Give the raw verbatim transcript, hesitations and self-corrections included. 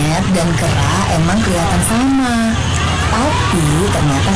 monyet dan kera emang kelihatan sama, tapi ternyata